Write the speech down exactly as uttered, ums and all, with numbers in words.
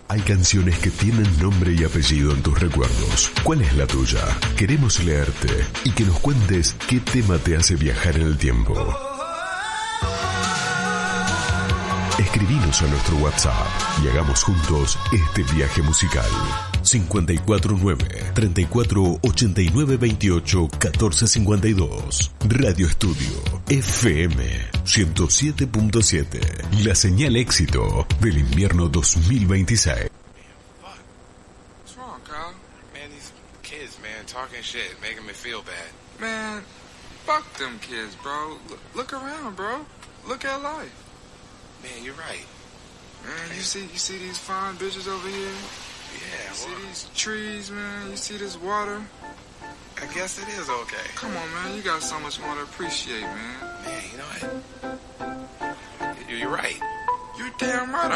Hay canciones que tienen nombre y apellido en tus recuerdos. ¿Cuál es la tuya? Queremos leerte y que nos cuentes qué tema te hace viajar en el tiempo. Escribinos a nuestro WhatsApp y hagamos juntos este viaje musical. cinco cuatro nueve, treinta y cuatro, ochenta y nueve, veintiocho, catorce cincuenta y dos. Radio Estudio F M ciento siete punto siete. La señal éxito del invierno dos mil veintiséis. What's wrong, Kyle? Man, these kids, man, talking shit, making me feel bad. Man, fuck them kids, bro. Look, look around, bro. Look at life. Man, you're right. Man, you see, you see these fine bitches over here? Yeah, you see well, these trees, man? You see this water? I guess it is okay. Come on, man. You got so much more to appreciate, man. Man, you know what? You're right. You're damn right